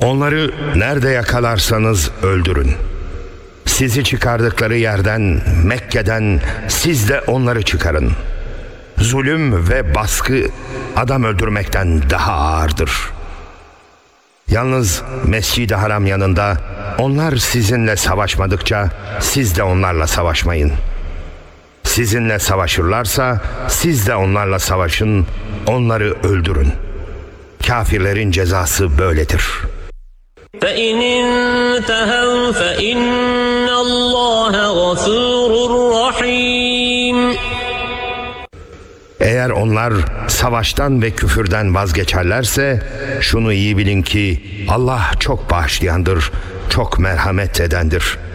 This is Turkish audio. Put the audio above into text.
Onları nerede yakalarsanız öldürün. Sizi çıkardıkları yerden, Mekke'den siz de onları çıkarın. Zulüm ve baskı adam öldürmekten daha ağırdır. Yalnız Mescid-i Haram yanında onlar sizinle savaşmadıkça siz de onlarla savaşmayın. Sizinle savaşırlarsa siz de onlarla savaşın, onları öldürün. Kafirlerin cezası böyledir. فَإِنْ انْتَهَوْا فَإِنَّ اللّٰهَ غَفُورٌ رَحِيمٌ. Eğer onlar savaştan ve küfürden vazgeçerlerse şunu iyi bilin ki Allah çok bağışlayandır, çok merhamet edendir.